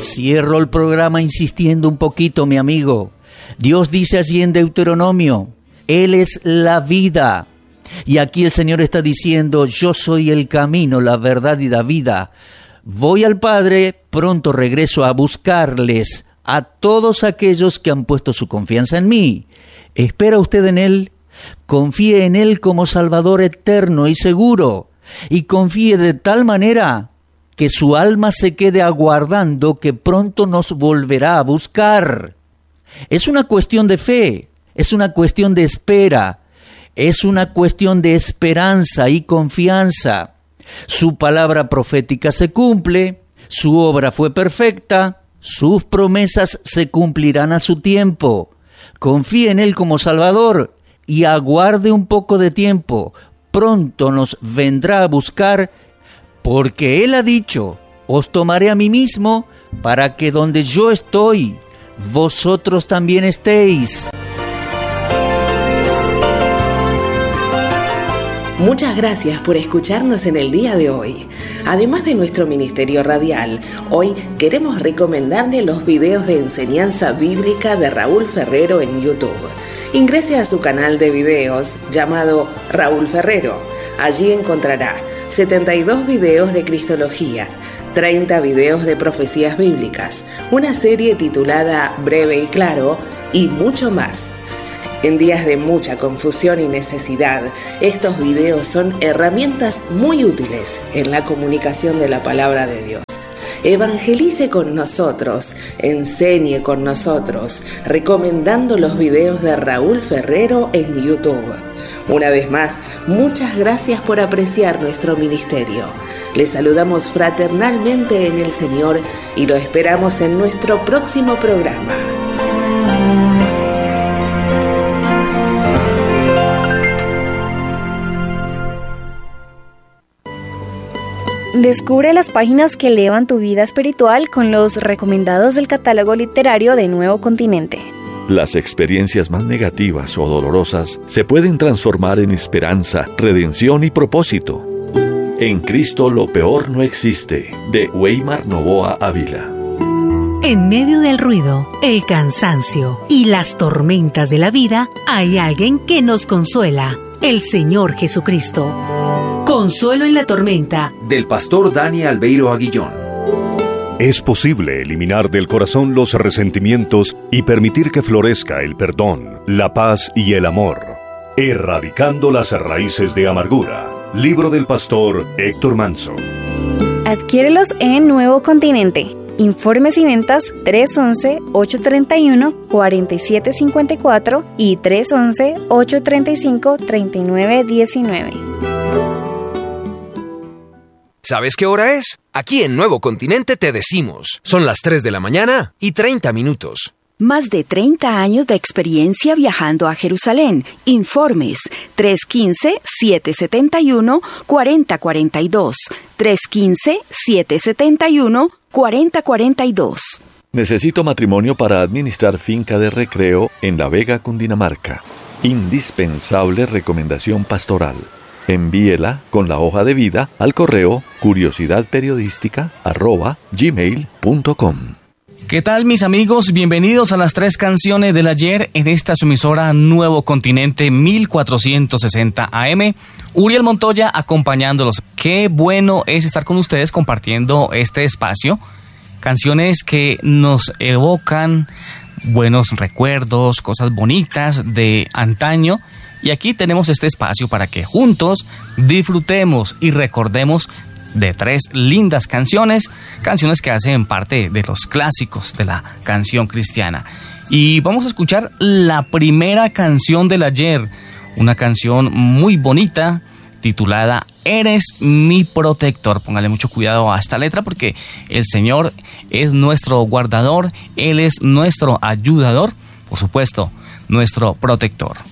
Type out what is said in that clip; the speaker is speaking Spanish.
Cierro el programa insistiendo un poquito, mi amigo. Dios dice así en Deuteronomio, Él es la vida. Y aquí el Señor está diciendo, yo soy el camino, la verdad y la vida. Voy al Padre, pronto regreso a buscarles a todos aquellos que han puesto su confianza en mí. ¿Espera usted en Él? Confíe en Él como Salvador eterno y seguro. Y confíe de tal manera que su alma se quede aguardando que pronto nos volverá a buscar. Es una cuestión de fe, es una cuestión de espera, es una cuestión de esperanza y confianza. Su palabra profética se cumple, su obra fue perfecta, sus promesas se cumplirán a su tiempo. Confíe en Él como Salvador y aguarde un poco de tiempo. Pronto nos vendrá a buscar, porque Él ha dicho, os tomaré a mí mismo para que donde yo estoy, vosotros también estéis. Muchas gracias por escucharnos en el día de hoy. Además de nuestro ministerio radial, hoy queremos recomendarle los videos de enseñanza bíblica de Raúl Ferrero en YouTube. Ingrese a su canal de videos llamado Raúl Ferrero. Allí encontrará 72 videos de Cristología, 30 videos de profecías bíblicas, una serie titulada Breve y Claro y mucho más. En días de mucha confusión y necesidad, estos videos son herramientas muy útiles en la comunicación de la palabra de Dios. Evangelice con nosotros, enseñe con nosotros, recomendando los videos de Raúl Ferrero en YouTube. Una vez más, muchas gracias por apreciar nuestro ministerio. Les saludamos fraternalmente en el Señor y lo esperamos en nuestro próximo programa. Descubre las páginas que elevan tu vida espiritual con los recomendados del catálogo literario de Nuevo Continente. Las experiencias más negativas o dolorosas se pueden transformar en esperanza, redención y propósito. En Cristo lo peor no existe, de Weimar Novoa Ávila. En medio del ruido, el cansancio y las tormentas de la vida, hay alguien que nos consuela, el Señor Jesucristo. Consuelo en la tormenta, del pastor Dani Albeiro Aguillón. Es posible eliminar del corazón los resentimientos y permitir que florezca el perdón, la paz y el amor, erradicando las raíces de amargura. Libro del pastor Héctor Manso. Adquiérelos en Nuevo Continente. Informes y ventas 311-831-4754 y 311-835-3919. ¿Sabes qué hora es? Aquí en Nuevo Continente te decimos. Son las 3 de la mañana y 30 minutos. Más de 30 años de experiencia viajando a Jerusalén. Informes 315-771-4042. 315-771-4042. Necesito matrimonio para administrar finca de recreo en La Vega, Cundinamarca. Indispensable recomendación pastoral. Envíela con la hoja de vida al correo curiosidadperiodística@gmail.com. ¿Qué tal, mis amigos? Bienvenidos a las 3 canciones del ayer en esta su emisora Nuevo Continente 1460 AM. Uriel Montoya acompañándolos. Qué bueno es estar con ustedes compartiendo este espacio. Canciones que nos evocan buenos recuerdos, cosas bonitas de antaño. Y aquí tenemos este espacio para que juntos disfrutemos y recordemos de 3 lindas canciones que hacen parte de los clásicos de la canción cristiana. Y vamos a escuchar la primera canción del ayer, una canción muy bonita titulada Eres mi protector. Póngale mucho cuidado a esta letra porque el Señor es nuestro guardador, Él es nuestro ayudador, por supuesto, nuestro protector.